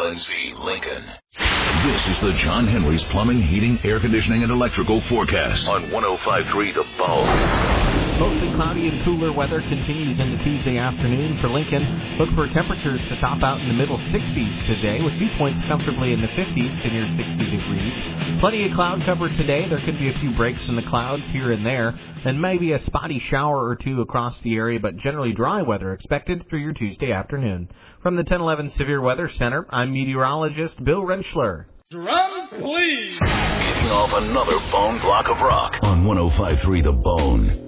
LNC Lincoln. This is the John Henry's Plumbing, Heating, Air Conditioning, and Electrical forecast on 105.3 The Bone. Mostly cloudy and cooler weather continues into Tuesday afternoon for Lincoln. Look for temperatures to top out in the middle 60s today, with dew points comfortably in the 50s to near 60 degrees. Plenty of cloud cover today. There could be a few breaks in the clouds here and there, and maybe a spotty shower or two across the area, but generally dry weather expected through your Tuesday afternoon. From the 1011 Severe Weather Center, I'm meteorologist Bill Rentschler. Drum, please! Kicking off another Bone block of rock on 105.3 The Bone.